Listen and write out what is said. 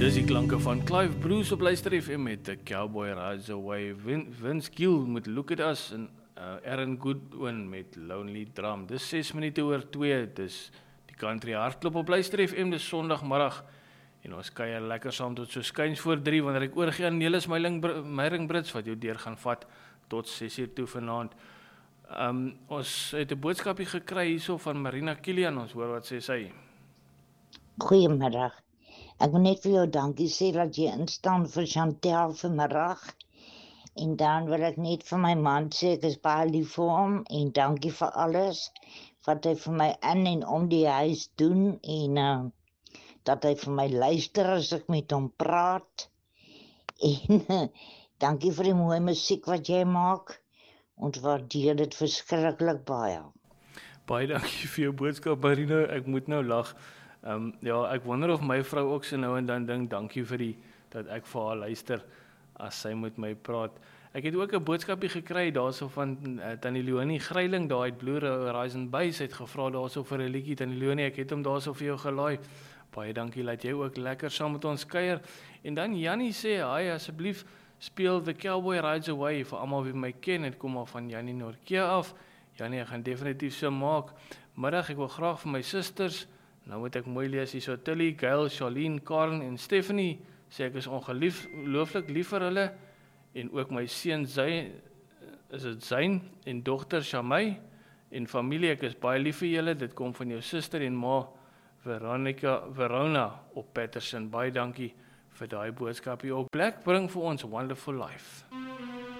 Dis die klanke van Clive Bruce op Luister FM met The Cowboy Rides Away, Vince Gill met Look At Us en Aaron Goodwin met Lonely Drum. Dis 6 minute oor 2, dis die country hardklop op Luister FM, dis sondagmiddag en ons kuier lekker saam tot so skuins voor 3 wanneer ek oorgee aan Nelis Meiring Brits wat jou deur gaan vat tot 6 uur toe vanaand. Ons het 'n boodskapie gekry hierso van Marina Kilian, ons hoor wat sy. Goeiemiddag. Ek wil net vir jou dankie sê dat jy instaan vir Chantel vanmiddag. En dan wil ek net vir my man sê, ek is baie lief vir hom en dankie vir alles wat hy vir my in en om die huis doen en dat hy vir my luister as ek met hom praat. En dankie vir die mooie musiek wat jy maak. Ons waardeer dit verskriklik baie. Baie dankie vir jou boodskap, Marina. Ek moet nou lag. Ja, ek wonder of my vrou ook so nou en dan dink, dankie vir dat ek vir haar luister as sy met my praat. Ek het ook 'n boodskapie gekry daarso van Tannie Leonie Greiling daar uit Blue Horizon Base het gevra daarso vir 'n liedjie. Tannie Leonie, ek het hom daarso vir jou gelaai. Baie dankie dat jy ook lekker saam met ons kuier. En dan Jannie sê, "Hi, asseblief speel The Cowboy Rides Away vir almal wie my ken." Dit kom al van Jannie Norkia af. Jannie, ek gaan definitief so maak. Middag, ek wil graag vir my susters, nou moet ek mooi lees hierso, Tilly, Gail, Charlene, Karen en Stephanie, sê ek is ongelooflik lief vir hulle, en ook my seun Zayn en dogter Shamay, en familie, ek is baie lief vir julle, dit kom van jou suster en ma, Verona op Patterson. Baie dankie vir daai boodskapie ook. Black bring vir ons Wonderful Life.